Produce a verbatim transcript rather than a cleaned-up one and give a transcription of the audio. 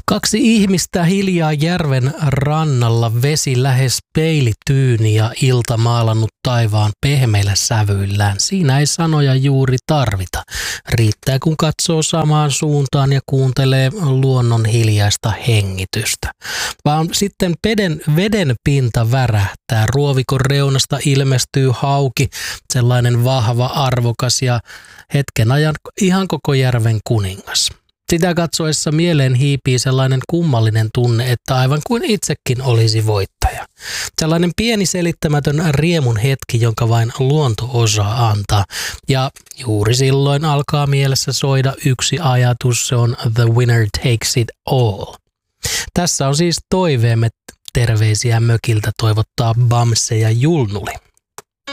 Kaksi ihmistä hiljaa järven rannalla, vesi lähes peilityyni ja ilta maalannut taivaan pehmeillä sävyillään. Siinä ei sanoja juuri tarvita. Riittää kun katsoo samaan suuntaan ja kuuntelee luonnon hiljaista hengitystä. Vaan sitten veden, veden pinta värähtää, ruovikon reunasta ilmestyy hauki, sellainen vahva, arvokas ja hetken ajan ihan koko järven kuningas. Sitä katsoessa mieleen hiipii sellainen kummallinen tunne, että aivan kuin itsekin olisi voittaja. Sellainen pieni selittämätön riemun hetki, jonka vain luonto osaa antaa. Ja juuri silloin alkaa mielessä soida yksi ajatus, se on The winner takes it all. Tässä on siis toiveemme, terveisiä mökiltä toivottaa Bamse ja Julnuli.